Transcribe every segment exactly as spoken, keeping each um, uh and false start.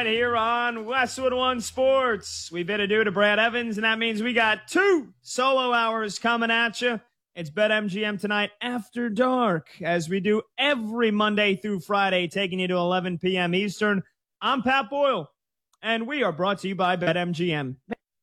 tonight here on Westwood One Sports. We bid adieu to Brad Evans, and that means we got two solo hours coming at you. It's BetMGM tonight after dark, as we do every Monday through Friday, taking you to eleven p.m. Eastern. I'm Pat Boyle, and we are brought to you by BetMGM.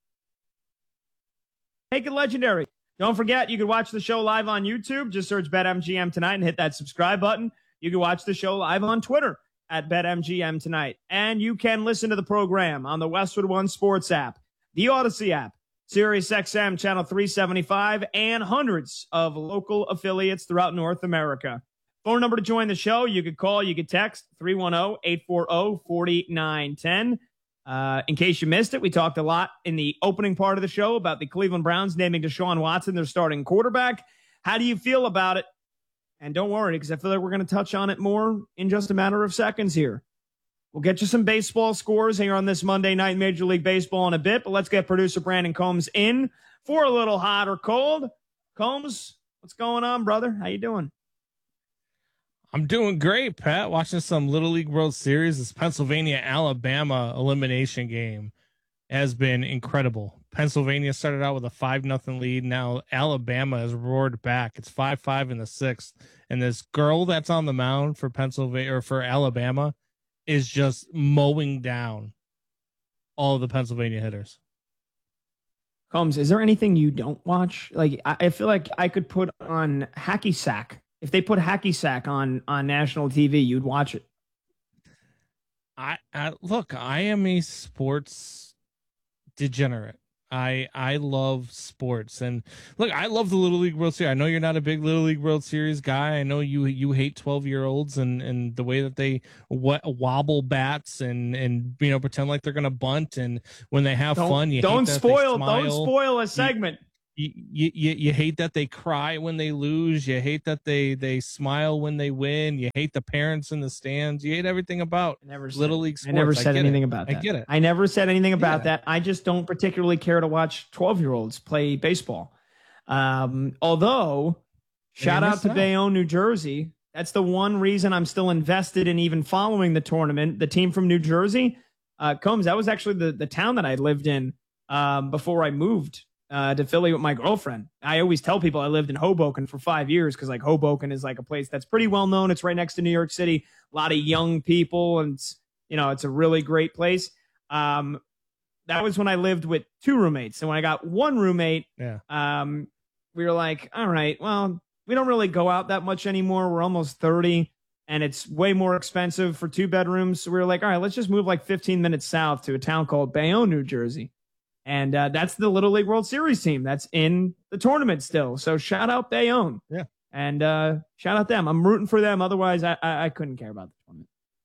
Make it legendary. Don't forget, you can watch the show live on YouTube. Just search BetMGM tonight and hit that subscribe button. You can watch the show live on Twitter at BetMGM tonight. And you can listen to the program on the Westwood One Sports app, the Odyssey app, Sirius X M Channel three seventy-five, and hundreds of local affiliates throughout North America. Phone number to join the show, you could call, you could text three one zero, eight four zero, four nine one zero. Uh, in case you missed it, we talked a lot in the opening part of the show about the Cleveland Browns naming Deshaun Watson their starting quarterback. How do you feel about it? And don't worry, because I feel like we're going to touch on it more in just a matter of seconds here. We'll get you some baseball scores here on this Monday night Major League Baseball in a bit, but let's get producer Brandon Combs in for a little hot or cold. Combs, what's going on, brother? How you doing? I'm doing great, Pat. Watching some Little League World Series. This Pennsylvania-Alabama elimination game has been incredible. Pennsylvania started out with a five nothing lead. Now Alabama has roared back. It's five five in the sixth. And this girl that's on the mound for Pennsylvania or for Alabama is just mowing down all of the Pennsylvania hitters. Combs, is there anything you don't watch? Like, I, I feel like I could put on Hacky Sack. If they put Hacky Sack on, on national T V, you'd watch it. I, I look, I am a sports degenerate. I I love sports, and look, I love the Little League World Series. I know you're not a big Little League World Series guy. I know you you hate twelve year olds and, and the way that they w- wobble bats and, and you know pretend like they're gonna bunt, and when they have don't, fun, you don't hate that spoil they don't smile. spoil a segment. You, you, you, you hate that they cry when they lose. You hate that they, they smile when they win. You hate the parents in the stands. You hate everything about never said, Little League sports. I never said I anything it. about that. I get it. I never said anything about yeah. that. I just don't particularly care to watch twelve-year-olds play baseball. Um, although, shout out to out. Bayonne, New Jersey. That's the one reason I'm still invested in even following the tournament. The team from New Jersey, uh, Combs, that was actually the, the town that I lived in um, before I moved Uh, to Philly with my girlfriend. I always tell people I lived in Hoboken for five years because like Hoboken is like a place that's pretty well known. It's right next to New York City. A lot of young people, and it's, you know, it's a really great place. Um, that was when I lived with two roommates, and when I got one roommate, yeah, um, we were like, all right, well, we don't really go out that much anymore. We're almost thirty, and it's way more expensive for two bedrooms. So we were like, all right, let's just move like fifteen minutes south to a town called Bayonne, New Jersey. And uh, that's the Little League World Series team that's in the tournament still. So shout out Bayonne. Yeah. And uh, shout out them. I'm rooting for them. Otherwise, I, I, I couldn't care about the tournament.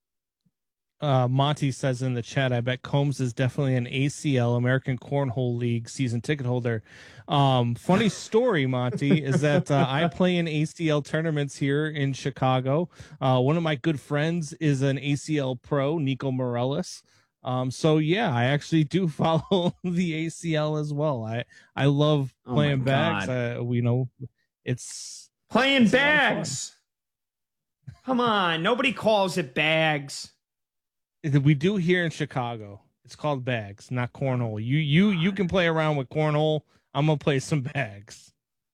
Uh, Monty says in the chat, I bet Combs is definitely an A C L, American Cornhole League season ticket holder. Um, funny story, Monty, is that uh, I play in A C L tournaments here in Chicago. Uh, one of my good friends is an A C L pro, Nico Morellis. Um, so yeah, I actually do follow the A C L as well. I, I love playing oh bags. Uh, we know it's playing it's bags. Come on. Nobody calls it bags. We do here in Chicago. It's called bags, not cornhole. You, you, you can play around with cornhole. I'm going to play some bags.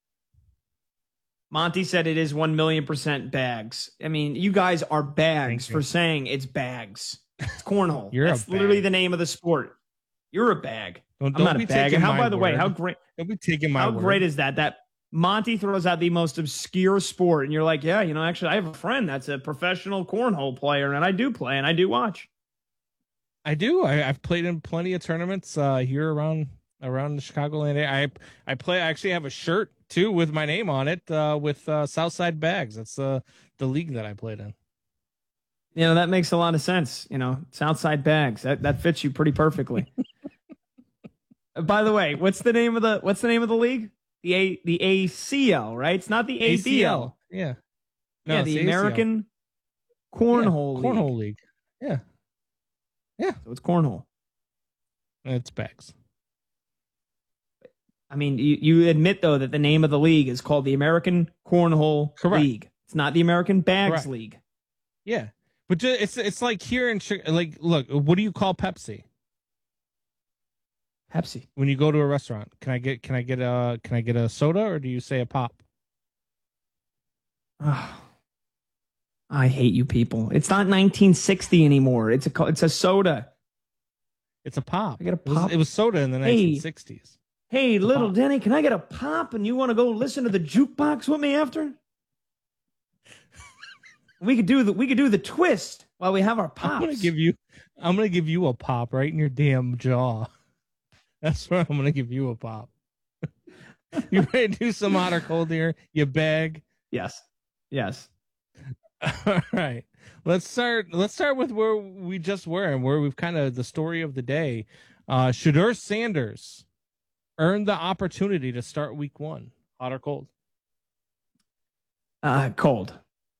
Monty said it is one million percent bags. I mean, you guys are bags for saying it's bags. It's cornhole. You're That's literally the name of the sport. You're a bag. Don't, I'm don't not a bag. And how, by the word. way, how great? Don't be taking my How word. great is that? That Monty throws out the most obscure sport, and you're like, yeah, you know, actually, I have a friend that's a professional cornhole player, and I do play, and I do watch. I do. I, I've played in plenty of tournaments uh, here around around the Chicagoland area. I I play. I actually have a shirt too with my name on it uh, with uh, Southside Bags. That's uh, the league that I played in. You know, that makes a lot of sense. You know, Southside Bags. That that fits you pretty perfectly. By the way, what's the name of the what's the name of the league? The A the A C L, right? It's not the A B L. A C L. Yeah. No, yeah, the American Cornhole yeah, League. Cornhole League. Yeah. Yeah. So it's cornhole. It's bags. I mean, you, you admit though that the name of the league is called the American Cornhole Correct. League. It's not the American Bags Correct. League. Yeah. But ju- it's it's like here in Chi- like look, what do you call Pepsi Pepsi. when you go to a restaurant? Can I get can I get a can I get a soda or do you say a pop? Oh, I hate you people. It's not nineteen sixty anymore. It's a co- it's a soda. It's a pop. I get a It was, pop. it was soda in the Hey. nineteen sixties. Hey, It's a little pop. Denny, can I get a pop? And you want to go listen to the jukebox with me after? We could do the we could do the twist while we have our pops. I'm gonna give you I'm gonna give you a pop right in your damn jaw. That's where I'm gonna give you a pop. You ready to do some hot or cold here? You bag. Yes. Yes. All right. Let's start let's start with where we just were and where we've kind of the story of the day. Uh Shedeur Sanders earned the opportunity to start week one. Hot or cold? Uh, cold.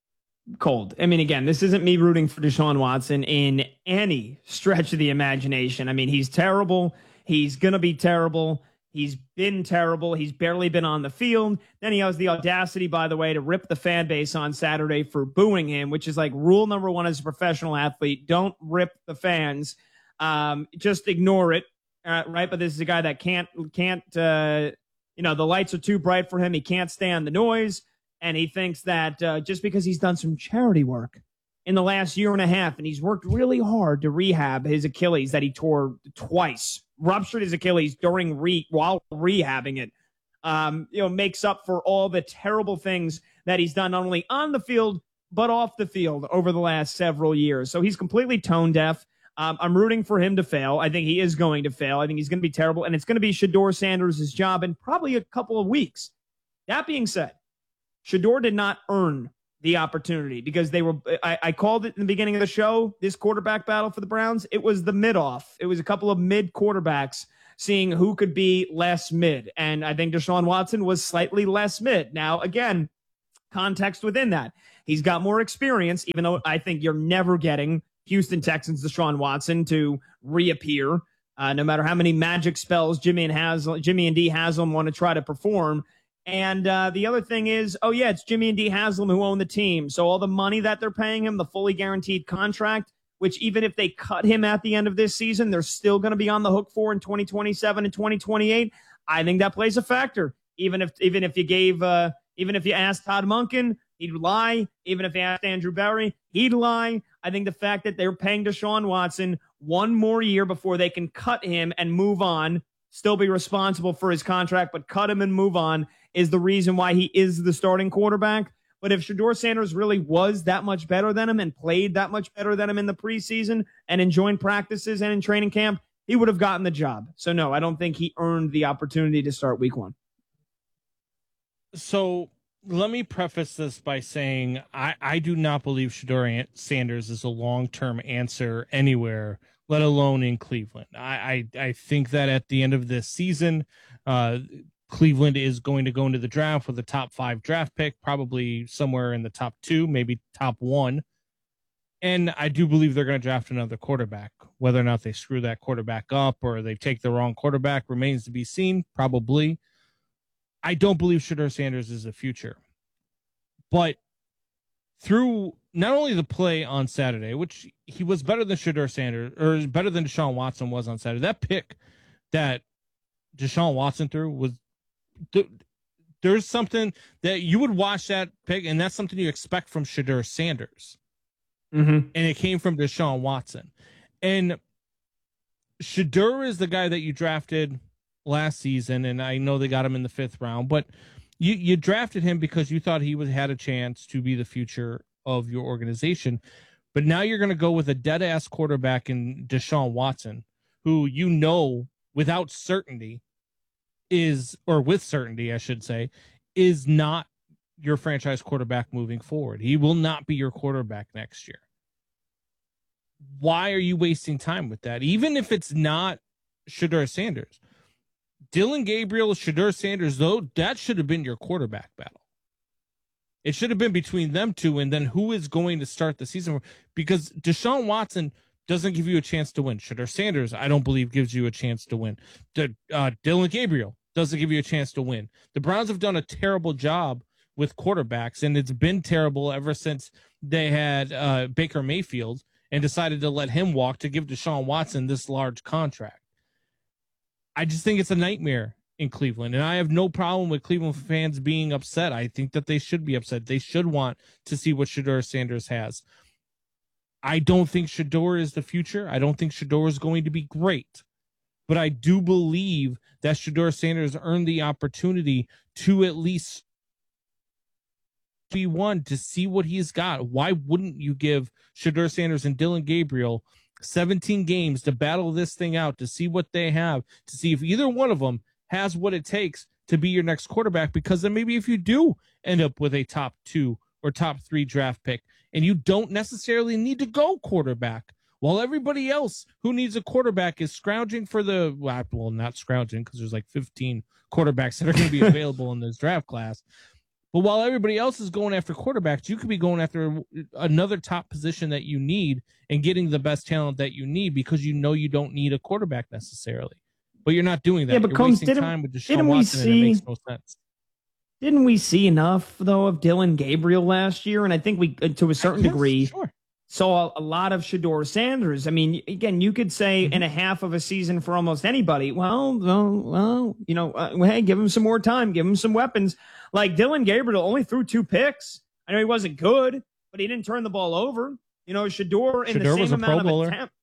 Cold. I mean, again, this isn't me rooting for Deshaun Watson in any stretch of the imagination. I mean, he's terrible. He's going to be terrible. He's been terrible. He's barely been on the field. Then he has the audacity, by the way, to rip the fan base on Saturday for booing him, which is like rule number one as a professional athlete. Don't rip the fans. Um, just ignore it. Uh, right. But this is a guy that can't, can't, uh, you know, the lights are too bright for him. He can't stand the noise. And he thinks that uh, just because he's done some charity work in the last year and a half, and he's worked really hard to rehab his Achilles that he tore twice, ruptured his Achilles during re while rehabbing it, um, you know, makes up for all the terrible things that he's done not only on the field but off the field over the last several years. So he's completely tone deaf. Um, I'm rooting for him to fail. I think he is going to fail. I think he's going to be terrible, and it's going to be Shedeur Sanders' job in probably a couple of weeks. That being said, Shedeur did not earn the opportunity because they were, I, I called it in the beginning of the show, this quarterback battle for the Browns. It was the mid-off. It was a couple of mid quarterbacks seeing who could be less mid. And I think Deshaun Watson was slightly less mid. Now, again, context within that. He's got more experience, even though I think you're never getting Houston Texans Deshaun Watson to reappear. Uh, no matter how many magic spells Jimmy and Haslam, Jimmy and D Haslam want to try to perform. And uh, the other thing is, oh, yeah, it's Jimmy and D Haslam who own the team. So all the money that they're paying him, the fully guaranteed contract, which even if they cut him at the end of this season, they're still going to be on the hook for in twenty twenty-seven and twenty twenty-eight. I think that plays a factor. Even if even if you gave, uh, even if you asked Todd Monken, he'd lie. Even if you asked Andrew Berry, he'd lie. I think the fact that they're paying Deshaun Watson one more year before they can cut him and move on, still be responsible for his contract, but cut him and move on, is the reason why he is the starting quarterback. But if Shedeur Sanders really was that much better than him and played that much better than him in the preseason and in joint practices and in training camp, he would have gotten the job. So, no, I don't think he earned the opportunity to start week one. So let me preface this by saying I, I do not believe Shedeur Sanders is a long-term answer anywhere, let alone in Cleveland. I, I, I think that at the end of this season, uh, Cleveland is going to go into the draft with a top five draft pick, probably somewhere in the top two, maybe top one. And I do believe they're going to draft another quarterback. Whether or not they screw that quarterback up or they take the wrong quarterback remains to be seen, probably. I don't believe Shedeur Sanders is the future. But through not only the play on Saturday, which he was better than Shedeur Sanders, or better than Deshaun Watson was on Saturday, that pick that Deshaun Watson threw was, there's something that you would watch that pick, and that's something you expect from Shedeur Sanders. Mm-hmm. And it came from Deshaun Watson. And Shedeur is the guy that you drafted last season, and I know they got him in the fifth round, but you, you drafted him because you thought he would had a chance to be the future of your organization. But now you're going to go with a dead-ass quarterback in Deshaun Watson, who you know without certainty is, or with certainty, I should say, is not your franchise quarterback moving forward. He will not be your quarterback next year. Why are you wasting time with that? Even if it's not Shedeur Sanders. Dillon Gabriel, Shedeur Sanders, though, that should have been your quarterback battle. It should have been between them two, and then who is going to start the season? Because Deshaun Watson doesn't give you a chance to win. Shedeur Sanders, I don't believe, gives you a chance to win. The, uh, Dillon Gabriel doesn't give you a chance to win. The Browns have done a terrible job with quarterbacks, and it's been terrible ever since they had uh, Baker Mayfield and decided to let him walk to give Deshaun Watson this large contract. I just think it's a nightmare in Cleveland, and I have no problem with Cleveland fans being upset. I think that they should be upset. They should want to see what Shedeur Sanders has. I don't think Shedeur is the future. I don't think Shedeur is going to be great, but I do believe that Shedeur Sanders earned the opportunity to at least be one to see what he's got. Why wouldn't you give Shedeur Sanders and Dillon Gabriel seventeen games to battle this thing out, to see what they have, to see if either one of them has what it takes to be your next quarterback? Because then maybe if you do end up with a top two or top three draft pick and you don't necessarily need to go quarterback, while everybody else who needs a quarterback is scrounging for the, well, not scrounging because there's like fifteen quarterbacks that are going to be available in this draft class. But while everybody else is going after quarterbacks, you could be going after another top position that you need and getting the best talent that you need because you know you don't need a quarterback necessarily. But you're not doing that. Yeah, but you're Combs, wasting didn't, time with Deshaun didn't we Watson, see, and it makes no sense. Didn't we see enough, though, of Dillon Gabriel last year? And I think we, to a certain Yes, degree, sure. saw a lot of Shedeur Sanders. I mean, again, you could say mm-hmm. in a half of a season for almost anybody, well, well, well you know, uh, hey, give him some more time, give him some weapons. Like Dillon Gabriel only threw two picks. I know he wasn't good, but he didn't turn the ball over. You know, Shedeur in Shedeur the same amount of attempt.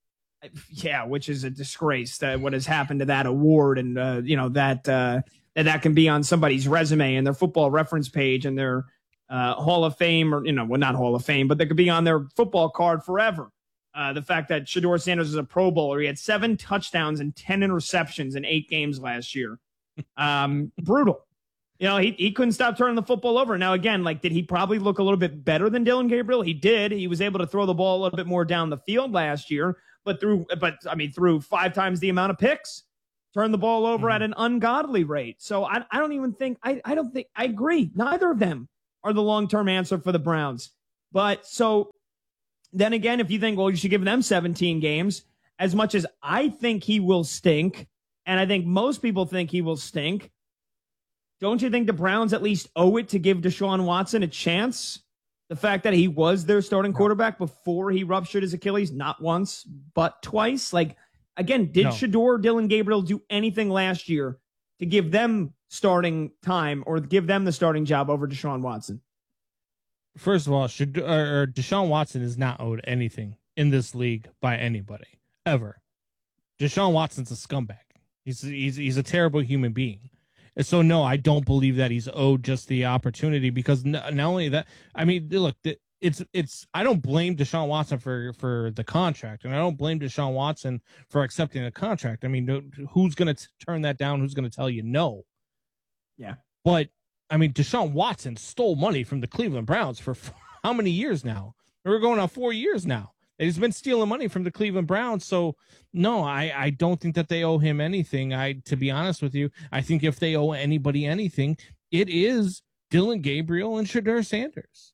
Yeah, which is a disgrace. Uh, what has happened to that award, and uh, you know that uh, that that can be on somebody's resume and their football reference page and their uh, Hall of Fame, or you know, well, not Hall of Fame, but they could be on their football card forever. Uh, the fact that Shedeur Sanders is a Pro Bowler, he had seven touchdowns and ten interceptions in eight games last year. Um, brutal. You know, he, he couldn't stop turning the football over. Now, again, like, did he probably look a little bit better than Dillon Gabriel? He did. He was able to throw the ball a little bit more down the field last year, but through, but I mean, through five times the amount of picks, turned the ball over mm-hmm. at an ungodly rate. So I, I don't even think, I, I don't think, I agree. Neither of them are the long-term answer for the Browns. But so then again, if you think, well, you should give them seventeen games, as much as I think he will stink, and I think most people think he will stink, don't you think the Browns at least owe it to give Deshaun Watson a chance? The fact that he was their starting quarterback before he ruptured his Achilles, not once, but twice. Like, again, did no. Shedeur, Dillon Gabriel do anything last year to give them starting time or give them the starting job over Deshaun Watson? First of all, Shedeur, or Deshaun Watson is not owed anything in this league by anybody, ever. Deshaun Watson's a scumbag. He's he's he's a terrible human being. So, no, I don't believe that he's owed just the opportunity because not only that, I mean, look, it's, it's, I don't blame Deshaun Watson for, for the contract, and I don't blame Deshaun Watson for accepting a contract. I mean, who's going to turn that down? Who's going to tell you no? Yeah. But, I mean, Deshaun Watson stole money from the Cleveland Browns for how many years now? We're going on four years now. He's been stealing money from the Cleveland Browns. So, no, I, I don't think that they owe him anything. I, to be honest with you, I think if they owe anybody anything, it is Dillon Gabriel and Shedeur Sanders.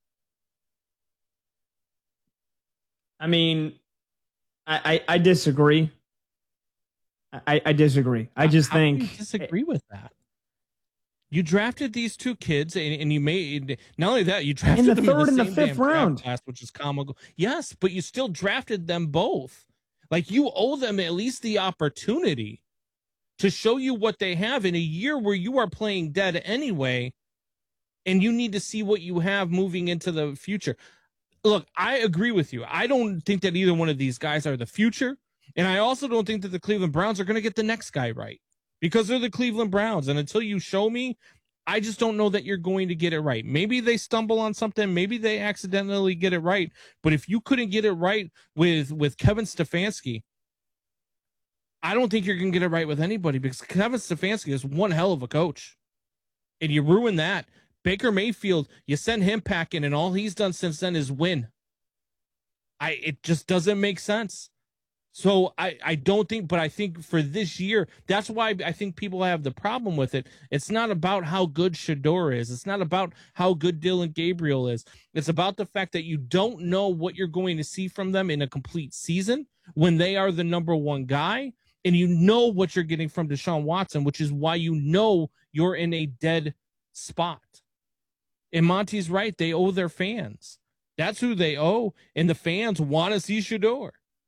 I mean, I, I, I disagree. I, I disagree. I just How think do you disagree with that. You drafted these two kids, and, and you made not only that, you drafted in the them third in the and same the fifth round, class, which is comical. Yes, but you still drafted them both. Like, you owe them at least the opportunity to show you what they have in a year where you are playing dead anyway, and you need to see what you have moving into the future. Look, I agree with you. I don't think that either one of these guys are the future, and I also don't think that the Cleveland Browns are going to get the next guy right. Because they're the Cleveland Browns, and until you show me, I just don't know that you're going to get it right. Maybe they stumble on something. Maybe they accidentally get it right. But if you couldn't get it right with, with Kevin Stefanski, I don't think you're going to get it right with anybody because Kevin Stefanski is one hell of a coach. And you ruin that. Baker Mayfield, you send him packing, and all he's done since then is win. I It just doesn't make sense. So I, I don't think, but I think for this year, that's why I think people have the problem with it. It's not about how good Shedeur is. It's not about how good Dillon Gabriel is. It's about the fact that you don't know what you're going to see from them in a complete season when they are the number one guy, and you know what you're getting from Deshaun Watson, which is why you know you're in a dead spot. And Monty's right. They owe their fans. That's who they owe, and the fans want to see Shedeur.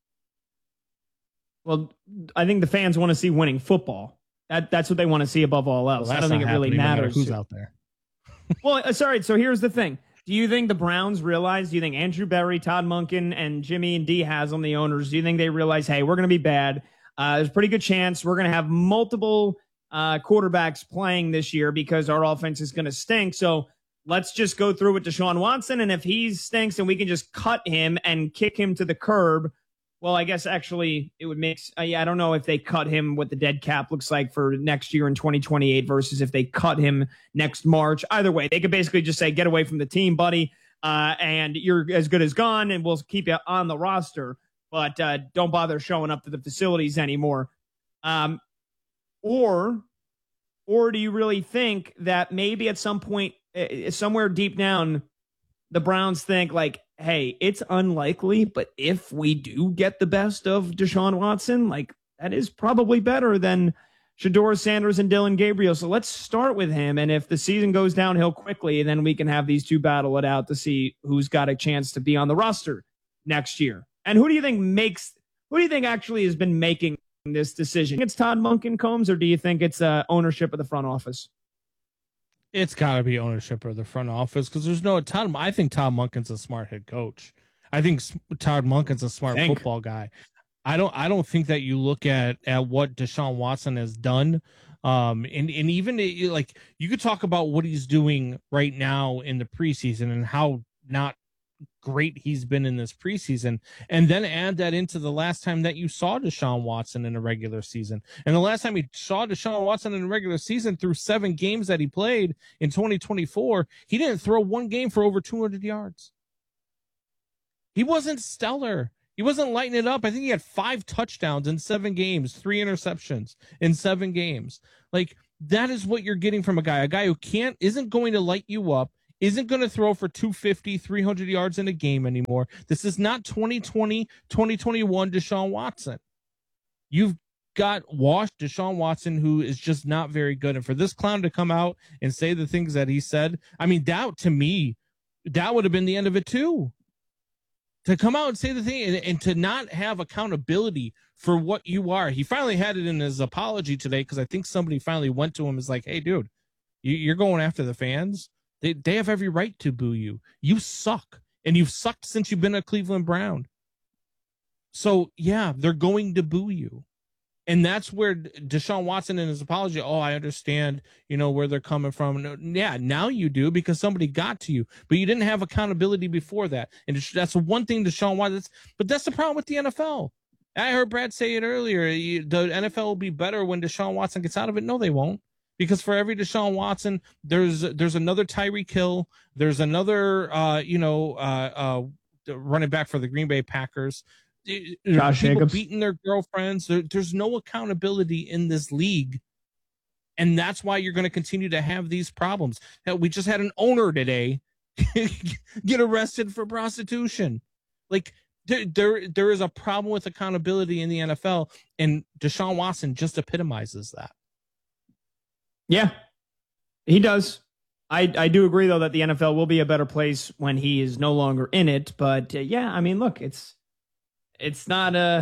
Well, I think the fans want to see winning football. That that's what they want to see above all else. Well, I don't think it really matters who's out there. Well, uh, sorry. So here's the thing. Do you think the Browns realize, do you think Andrew Berry, Todd Monken, and Jimmy and Dee Haslam, the owners, do you think they realize, hey, we're going to be bad? Uh, there's a pretty good chance we're going to have multiple uh, quarterbacks playing this year because our offense is going to stink. So let's just go through with Deshaun Watson. And if he stinks and we can just cut him and kick him to the curb, well, I guess actually it would make, uh, yeah, I don't know if they cut him, what the dead cap looks like for next year in twenty twenty-eight versus if they cut him next March. Either way, they could basically just say, get away from the team, buddy, uh, and you're as good as gone, and we'll keep you on the roster, but uh, don't bother showing up to the facilities anymore. Um, or, or do you really think that maybe at some point, uh, somewhere deep down, the Browns think like, hey, it's unlikely, but if we do get the best of Deshaun Watson, like that is probably better than Shedeur Sanders and Dillon Gabriel. So let's start with him. And if the season goes downhill quickly, then we can have these two battle it out to see who's got a chance to be on the roster next year. And who do you think makes, who do you think actually has been making this decision? It's Todd Monken, Combs, or do you think it's uh, ownership of the front office? It's got to be ownership of the front office because there's no Todd. I think Todd Monken's a smart head coach. I think Todd Monken's a smart Think. football guy. I don't. I don't think that you look at at what Deshaun Watson has done, um, and and even it, like you could talk about what he's doing right now in the preseason and how not great he's been in this preseason, and then add that into the last time that you saw Deshaun Watson in a regular season. And the last time you saw Deshaun Watson in a regular season through seven games that he played in twenty twenty-four, he didn't throw one game for over two hundred yards. He wasn't stellar. He wasn't lighting it up. I think he had five touchdowns in seven games, three interceptions in seven games. Like, that is what you're getting from a guy, a guy who can't, isn't going to light you up, isn't going to throw for two fifty, three hundred yards in a game anymore. This is not twenty twenty, twenty twenty-one Deshaun Watson. You've got washed Deshaun Watson, who is just not very good. And for this clown to come out and say the things that he said, I mean, that to me, that would have been the end of it too. To come out and say the thing and, and to not have accountability for what you are. He finally had it in his apology today because I think somebody finally went to him and was like, hey, dude, you, you're going after the fans. They they have every right to boo you. You suck. And you've sucked since you've been a Cleveland Brown. So, yeah, they're going to boo you. And that's where Deshaun Watson in his apology, oh, I understand, you know, where they're coming from. No, yeah, now you do because somebody got to you. But you didn't have accountability before that. And that's one thing Deshaun Watson, but that's the problem with the N F L. I heard Brad say it earlier. You, the N F L will be better when Deshaun Watson gets out of it. No, they won't. Because for every Deshaun Watson, there's there's another Tyreek Hill, there's another uh, you know uh, uh, running back for the Green Bay Packers. Josh People Jacobs beating their girlfriends. There, there's no accountability in this league, and that's why you're going to continue to have these problems. Hell, we just had an owner today get arrested for prostitution. Like there, there, there is a problem with accountability in the N F L, and Deshaun Watson just epitomizes that. Yeah, he does. I, I do agree, though, that the N F L will be a better place when he is no longer in it. But, uh, yeah, I mean, look, it's it's not uh,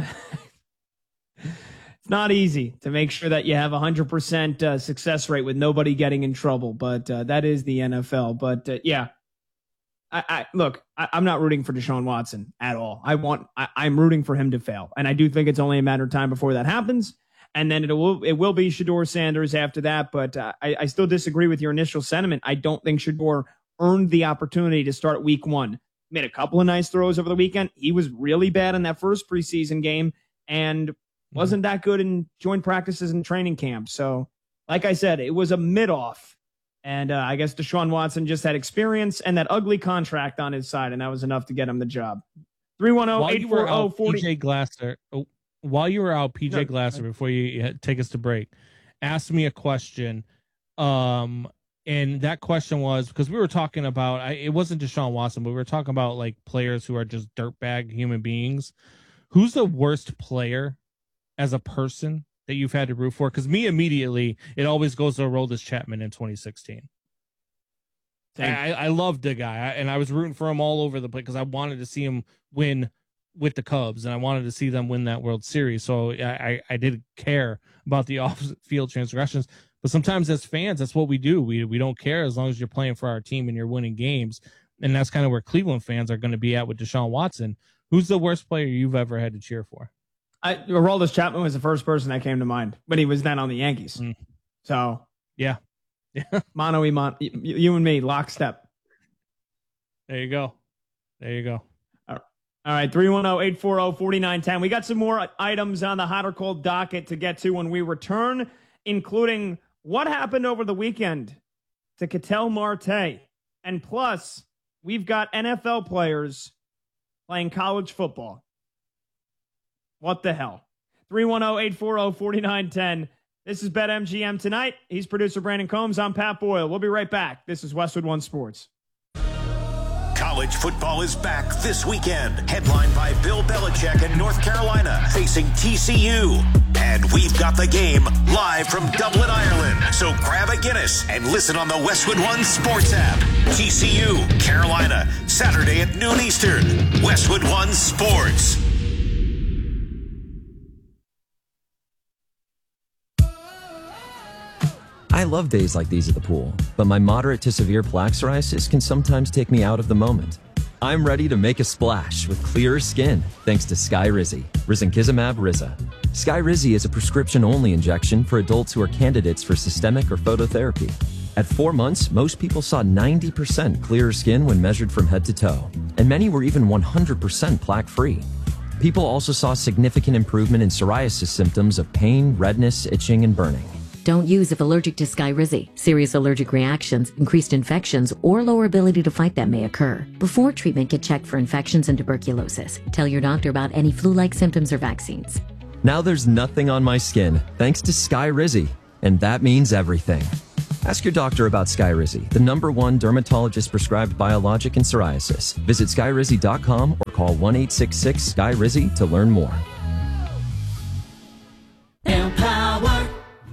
it's not easy to make sure that you have a one hundred percent uh, success rate with nobody getting in trouble. But uh, that is the N F L. But, uh, yeah, I, I look, I, I'm not rooting for Deshaun Watson at all. I want I, I'm rooting for him to fail. And I do think it's only a matter of time before that happens. And then it will it will be Shedeur Sanders after that. But uh, I, I still disagree with your initial sentiment. I don't think Shedeur earned the opportunity to start week one. Made a couple of nice throws over the weekend. He was really bad in that first preseason game and wasn't that good in joint practices and training camp. So, like I said, it was a mid-off. And uh, I guess Deshaun Watson just had experience and that ugly contract on his side, and that was enough to get him the job. three one zero, eight four zero, four zero P J Glasser. Oh. While you were out, P J no, Glasser, before you take us to break, asked me a question. Um, and that question was because we were talking about, I, it wasn't Deshaun Watson, but we were talking about like players who are just dirtbag human beings. Who's the worst player as a person that you've had to root for? Because me, immediately, it always goes to Aroldis Chapman in twenty sixteen. I, I loved the guy, and I was rooting for him all over the place because I wanted to see him win with the Cubs, and I wanted to see them win that World Series. So I, I, I did care about the off-field transgressions. But sometimes as fans, that's what we do. We we don't care as long as you're playing for our team and you're winning games. And that's kind of where Cleveland fans are going to be at with Deshaun Watson. Who's the worst player you've ever had to cheer for? I, Aroldis Chapman was the first person that came to mind, but he was then on the Yankees. Mm. So yeah. Yeah. Mono, mon, you and me, lockstep. There you go. There you go. All right, three one zero, eight four zero, four nine one zero. We got some more items on the hot or cold docket to get to when we return, including what happened over the weekend to Ketel Marte. And plus, we've got N F L players playing college football. What the hell? three one zero, eight four zero, four nine one zero. This is BetMGM Tonight. He's producer Brandon Combs. I'm Pat Boyle. We'll be right back. This is Westwood One Sports. College football is back this weekend. Headlined by Bill Belichick and North Carolina facing T C U. And we've got the game live from Dublin, Ireland. So grab a Guinness and listen on the Westwood One Sports app. T C U, Carolina, Saturday at noon Eastern. Westwood One Sports. I love days like these at the pool, but my moderate to severe plaque psoriasis can sometimes take me out of the moment. I'm ready to make a splash with clearer skin thanks to Skyrizi, risankizumab Riza. Skyrizi is a prescription-only injection for adults who are candidates for systemic or phototherapy. At four months, most people saw ninety percent clearer skin when measured from head to toe, and many were even one hundred percent plaque-free. People also saw significant improvement in psoriasis symptoms of pain, redness, itching, and burning. Don't use if allergic to Skyrizi. Serious allergic reactions, increased infections, or lower ability to fight them may occur. Before treatment, get checked for infections and tuberculosis. Tell your doctor about any flu-like symptoms or vaccines. Now there's nothing on my skin thanks to Skyrizi, and that means everything. Ask your doctor about Skyrizi, the number one dermatologist-prescribed biologic in psoriasis. Visit skyrizi dot com or call one eight six six, S K Y R I Z I to learn more. Empower.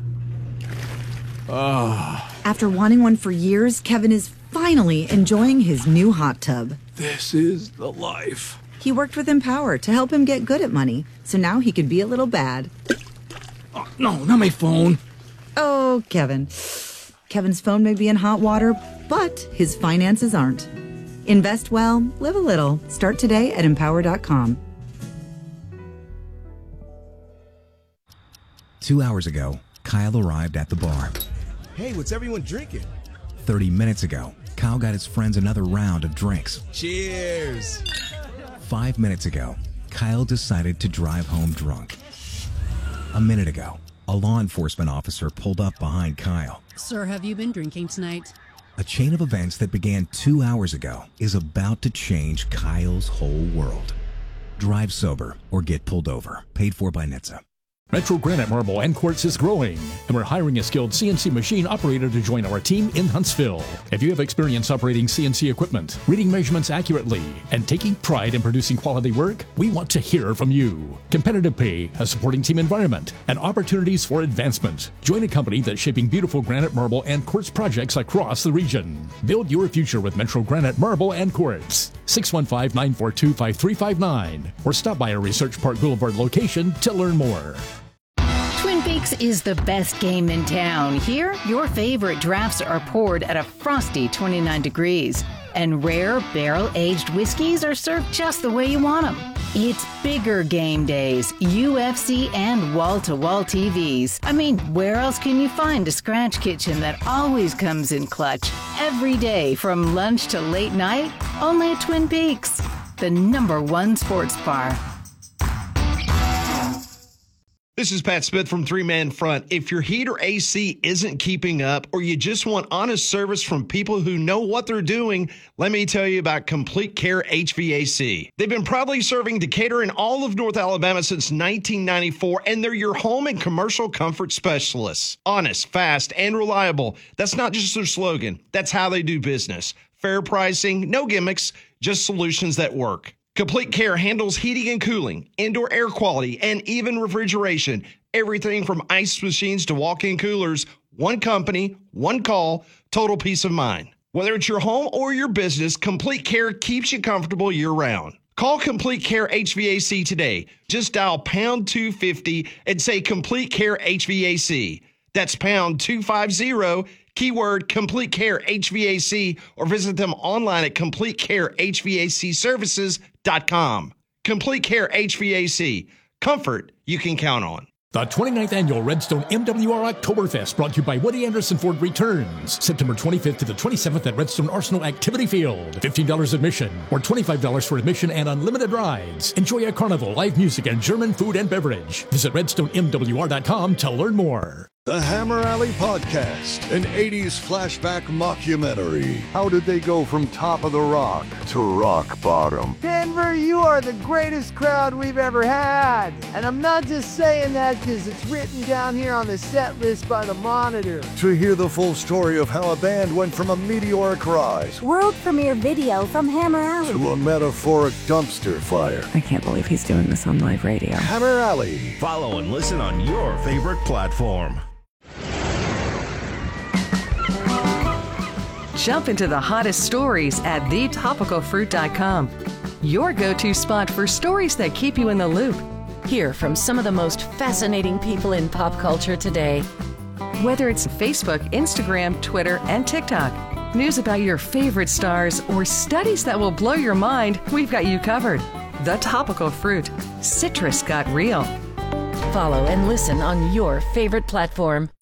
Oh. After wanting one for years, Kevin is finally enjoying his new hot tub. This is the life. He worked with Empower to help him get good at money, so now he can be a little bad. Oh, no, not my phone. Oh, Kevin. Kevin's phone may be in hot water, but his finances aren't. Invest well, live a little. Start today at empower dot com. Two hours ago, Kyle arrived at the bar. Hey, what's everyone drinking? Thirty minutes ago, Kyle got his friends another round of drinks. Cheers! Five minutes ago, Kyle decided to drive home drunk. A minute ago, a law enforcement officer pulled up behind Kyle. Sir, have you been drinking tonight? A chain of events that began two hours ago is about to change Kyle's whole world. Drive sober or get pulled over. Paid for by N H T S A. Metro Granite Marble and Quartz is growing, and we're hiring a skilled C N C machine operator to join our team in Huntsville. If you have experience operating C N C equipment, reading measurements accurately, and taking pride in producing quality work, we want to hear from you. Competitive pay, a supporting team environment, and opportunities for advancement. Join a company that's shaping beautiful granite, marble, and quartz projects across the region. Build your future with Metro Granite Marble and Quartz. six one five, nine four two, five three five nine or stop by our Research Park Boulevard location to learn more. Twin Peaks is the best game in town. Here, your favorite drafts are poured at a frosty twenty-nine degrees. And rare, barrel-aged whiskeys are served just the way you want them. It's bigger game days, U F C, and wall-to-wall T Vs. I mean, where else can you find a scratch kitchen that always comes in clutch? Every day, from lunch to late night, only at Twin Peaks, the number one sports bar. This is Pat Smith from Three Man Front. If your heat or A C isn't keeping up, or you just want honest service from people who know what they're doing, let me tell you about Complete Care H V A C. They've been proudly serving Decatur and all of North Alabama since nineteen ninety-four, and they're your home and commercial comfort specialists. Honest, fast, and reliable. That's not just their slogan. That's how they do business. Fair pricing, no gimmicks, just solutions that work. Complete Care handles heating and cooling, indoor air quality, and even refrigeration. Everything from ice machines to walk-in coolers. One company, one call, total peace of mind. Whether it's your home or your business, Complete Care keeps you comfortable year-round. Call Complete Care H V A C today. Just dial pound two fifty and say Complete Care H V A C. That's pound two fifty, keyword Complete Care H V A C, or visit them online at complete care h v a c services dot com. Complete Care H V A C. Comfort you can count on. The twenty-ninth Annual Redstone M W R Oktoberfest, brought to you by Woody Anderson Ford, returns September twenty-fifth to the twenty-seventh at Redstone Arsenal Activity Field. fifteen dollars admission or twenty-five dollars for admission and unlimited rides. Enjoy a carnival, live music, and German food and beverage. Visit redstone m w r dot com to learn more. The Hammer Alley Podcast, an eighties flashback mockumentary. How did they go from top of the rock to rock bottom? Denver, you are the greatest crowd we've ever had. And I'm not just saying that because it's written down here on the set list by the Monitor. To hear the full story of how a band went from a meteoric rise, world premiere video from Hammer Alley, to a metaphoric dumpster fire. I can't believe he's doing this on live radio. Hammer Alley. Follow and listen on your favorite platform. Jump into the hottest stories at the topical fruit dot com. Your go-to spot for stories that keep you in the loop. Hear from some of the most fascinating people in pop culture today. Whether it's Facebook, Instagram, Twitter, and TikTok, news about your favorite stars, or studies that will blow your mind, we've got you covered. The Topical Fruit. Citrus got real. Follow and listen on your favorite platform.